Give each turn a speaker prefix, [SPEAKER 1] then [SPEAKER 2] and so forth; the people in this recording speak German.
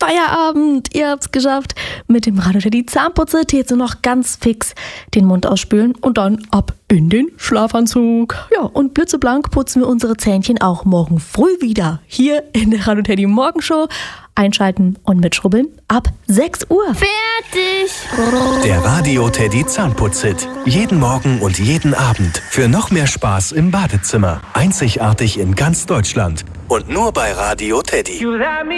[SPEAKER 1] Feierabend. Ihr habt's geschafft. Mit dem Radio Teddy Zahnputze jetzt nur noch ganz fix den Mund ausspülen und dann ab in den Schlafanzug. Ja, und blitzeblank putzen wir unsere Zähnchen auch morgen früh wieder. Hier in der Radio Teddy Morgenshow. Einschalten und mitschrubbeln ab 6 Uhr.
[SPEAKER 2] Fertig!
[SPEAKER 3] Der Radio Teddy Zahnputz-Hit. Jeden Morgen und jeden Abend. Für noch mehr Spaß im Badezimmer. Einzigartig in ganz Deutschland. Und nur bei Radio Teddy.